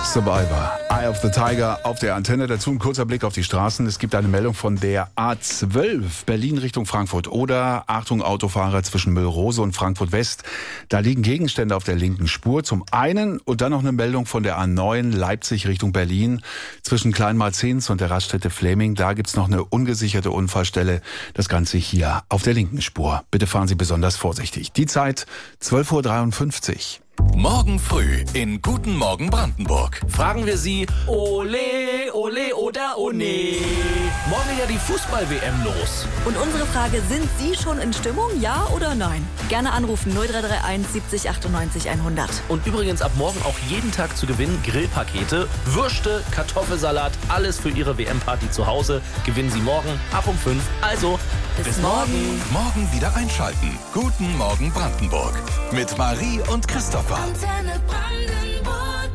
Survivor, Eye of the Tiger auf der Antenne. Dazu ein kurzer Blick auf die Straßen. Es gibt eine Meldung von der A12 Berlin Richtung Frankfurt oder Achtung Autofahrer zwischen Müllrose und Frankfurt West. Da liegen Gegenstände auf der linken Spur zum einen und dann noch eine Meldung von der A9 Leipzig Richtung Berlin zwischen Kleinmarzens und der Raststätte Fleming. Da gibt's noch eine ungesicherte Unfallstelle. Das Ganze hier auf der linken Spur. Bitte fahren Sie besonders vorsichtig. Die Zeit 12:53 Uhr. Morgen früh in Guten Morgen Brandenburg. Fragen wir Sie, ole, ole oder oh nee. Morgen ja die Fußball-WM los. Und unsere Frage, sind Sie schon in Stimmung, ja oder nein? Gerne anrufen 0331 70 98 100. Und übrigens ab morgen auch jeden Tag zu gewinnen Grillpakete, Würste, Kartoffelsalat, alles für Ihre WM-Party zu Hause. Gewinnen Sie morgen ab um 5. Also, bis morgen. Morgen wieder einschalten. Guten Morgen Brandenburg. Mit Marie und Christopher. Antenne Brandenburg.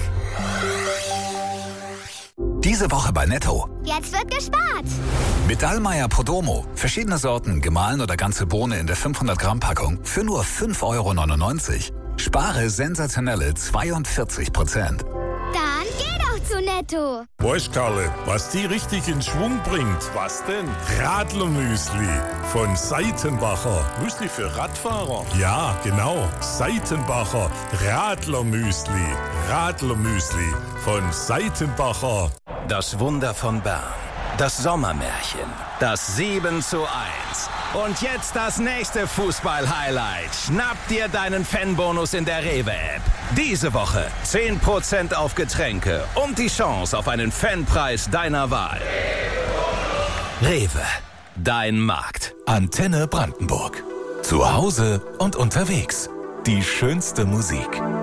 Diese Woche bei Netto. Jetzt wird gespart. Mit Dallmayr Podromo. Verschiedene Sorten, gemahlen oder ganze Bohne in der 500 Gramm Packung für nur 5,99 €. Spare sensationelle 42%. Dann geh doch zu Netto. Weißt Karle, was die richtig in Schwung bringt? Was denn? Radlermüsli von Seitenbacher. Müsli für Radfahrer? Ja, genau. Seitenbacher Radlermüsli. Radlermüsli von Seitenbacher. Das Wunder von Bern. Das Sommermärchen. Das 7:1. Und jetzt das nächste Fußball-Highlight. Schnapp dir deinen Fanbonus in der Rewe-App. Diese Woche 10% auf Getränke und die Chance auf einen Fanpreis deiner Wahl. Rewe, dein Markt. Antenne Brandenburg. Zu Hause und unterwegs. Die schönste Musik.